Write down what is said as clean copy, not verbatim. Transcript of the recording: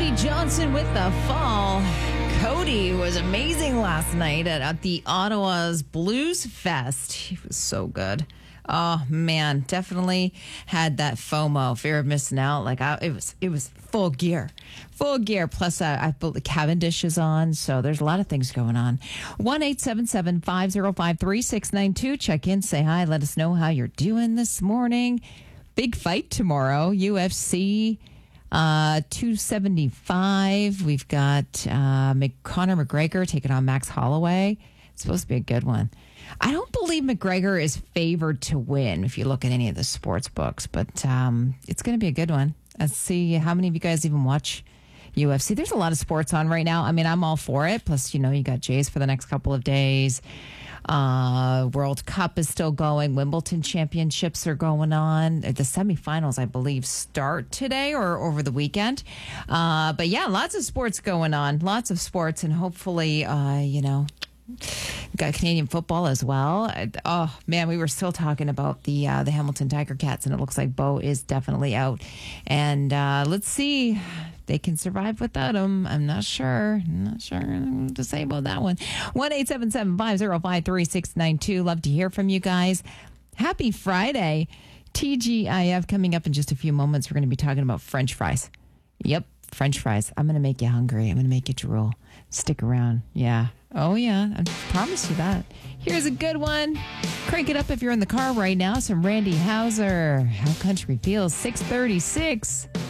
Cody Johnson with the fall. Cody was amazing last night at the Ottawa's Blues Fest. He was so good. Oh man, definitely had that FOMO, fear of missing out. It was full gear. Plus, I built the Cavendish is on, so there's a lot of things going on. 1-877-505-3692. Check in, say hi, let us know how you're doing this morning. Big fight tomorrow, UFC 275. We've got Conor McGregor taking on Max Holloway. It's supposed to be a good one. I don't believe McGregor is favored to win if you look at any of the sports books, but it's going to be a good one. Let's see how many of you guys even watch UFC. There's a lot of sports on right now. I mean, I'm all for it. Plus, you got Jays for the next couple of days. World Cup is still going. Wimbledon championships are going on. The semifinals, I believe, start today or over the weekend. But yeah, lots of sports going on. Lots of sports, and hopefully, got Canadian football as well. Oh man, we were still talking about the Hamilton Tiger Cats, and it looks like Bo is definitely out. And let's see, they can survive without him. I'm not sure what to say about that one. 1-877-505-3692. Love to hear from you guys. Happy Friday. TGIF coming up in just a few moments. We're going to be talking about French fries. Yep, French fries. I'm going to make you hungry. I'm going to make you drool. Stick around. Yeah. Oh, yeah. I promise you that. Here's a good one. Crank it up if you're in the car right now. Some Randy Houser. How Country Feels. 636.